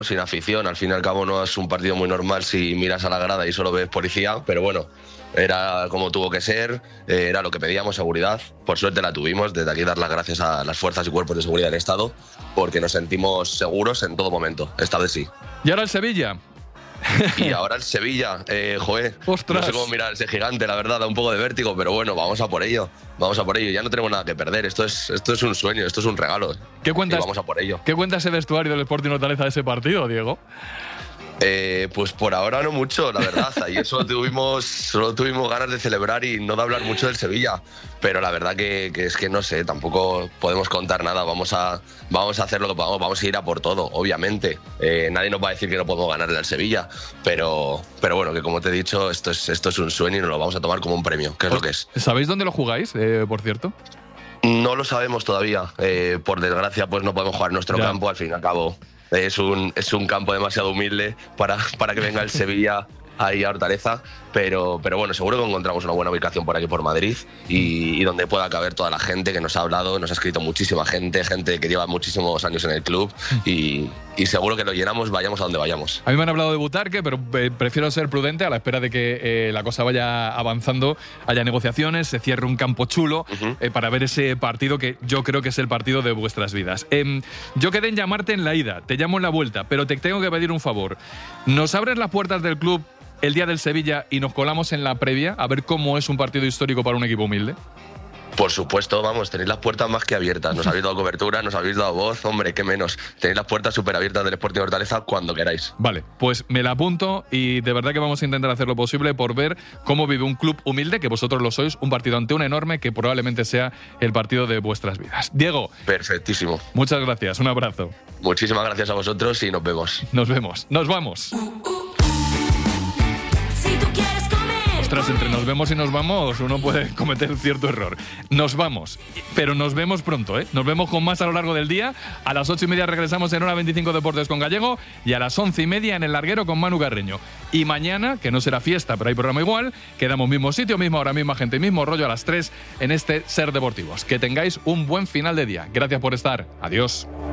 sin afición. Al fin y al cabo no es un partido muy normal si miras a la grada y solo ves policía, pero bueno, era como tuvo que ser, era lo que pedíamos, seguridad. Por suerte la tuvimos. Desde aquí dar las gracias a las fuerzas y cuerpos de seguridad del Estado, porque nos sentimos seguros en todo momento. Esta vez sí. Y ahora el Sevilla. Y ahora el Sevilla, ¡Ostras! No sé cómo mirar ese gigante, la verdad, da un poco de vértigo, pero bueno, vamos a por ello, ya no tenemos nada que perder, esto es un sueño, esto es un regalo. ¿Qué cuentas, y vamos a por ello. ¿Qué cuenta ese vestuario del Sporting Hortaleza de ese partido, Diego? Pues por ahora no mucho, la verdad. Ayer solo tuvimos ganas de celebrar y no de hablar mucho del Sevilla. Pero la verdad que es que no sé, tampoco podemos contar nada. Vamos a hacer lo que podamos, vamos a ir a por todo, obviamente. Nadie nos va a decir que no podemos ganarle al Sevilla. Pero bueno, que como te he dicho, esto es un sueño y nos lo vamos a tomar como un premio, que es lo que es. ¿Sabéis dónde lo jugáis, por cierto? No lo sabemos todavía. Por desgracia, pues no podemos jugar en nuestro campo, al fin y al cabo. Es un campo demasiado humilde para que venga el Sevilla ahí a Hortaleza, pero bueno, seguro que encontramos una buena ubicación por aquí por Madrid y donde pueda caber toda la gente que nos ha hablado, nos ha escrito muchísima gente que lleva muchísimos años en el club y seguro que lo llenamos, vayamos a donde vayamos. A mí me han hablado de Butarque, pero prefiero ser prudente a la espera de que la cosa vaya avanzando, haya negociaciones, se cierre un campo chulo para ver ese partido que yo creo que es el partido de vuestras vidas. Yo quedé en llamarte en la ida, te llamo en la vuelta, pero te tengo que pedir un favor. ¿Nos abres las puertas del club el día del Sevilla y nos colamos en la previa a ver cómo es un partido histórico para un equipo humilde? Por supuesto, vamos, tenéis las puertas más que abiertas. Nos habéis dado cobertura, nos habéis dado voz, hombre, qué menos. Tenéis las puertas súper abiertas del Sporting Hortaleza cuando queráis. Vale, pues me la apunto y de verdad que vamos a intentar hacer lo posible por ver cómo vive un club humilde, que vosotros lo sois, un partido ante un enorme que probablemente sea el partido de vuestras vidas. Diego. Perfectísimo. Muchas gracias, un abrazo. Muchísimas gracias a vosotros y nos vemos. Nos vemos, nos vamos. Ostras, entre nos vemos y nos vamos, uno puede cometer cierto error. Nos vamos, pero nos vemos pronto, ¿eh? Nos vemos con más a lo largo del día. A las 8:30 regresamos en Hora 25 Deportes con Gallego y a las 11:30 en El Larguero con Manu Carreño. Y mañana, que no será fiesta, pero hay programa igual, quedamos mismo sitio, misma hora, misma gente, mismo rollo a las 3 en este Ser Deportivos. Que tengáis un buen final de día. Gracias por estar. Adiós.